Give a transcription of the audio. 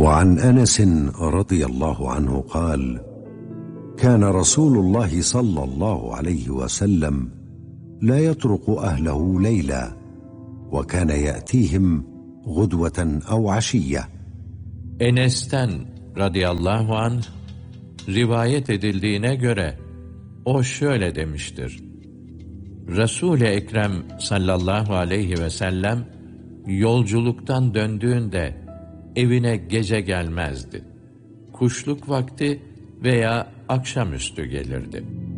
وعن أنس رضي الله عنه قال: كان رسول الله صلى الله عليه وسلم لا يترك أهله ليلا، وكان يأتيهم غدوة أو عشية. Enes'ten radıyallahu anh rivayet edildiğine göre o şöyle demiştir: Resul-i Ekrem sallallahu aleyhi ve sellem yolculuktan döndüğünde evine gece gelmezdi. Kuşluk vakti veya akşamüstü gelirdi.